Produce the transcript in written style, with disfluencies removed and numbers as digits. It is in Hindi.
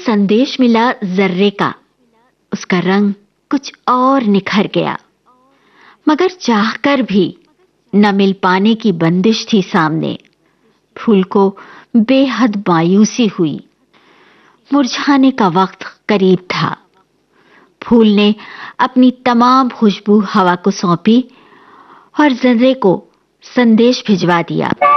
संदेश मिला जर्रे का, उसका रंग कुछ और निखर गया, मगर चाहकर भी न मिल पाने की बंदिश थी सामने। फूल को बेहद मायूसी हुई। मुरझाने का वक्त करीब था। फूल ने अपनी तमाम खुशबू हवा को सौंपी और जर्रे को संदेश भिजवा दिया।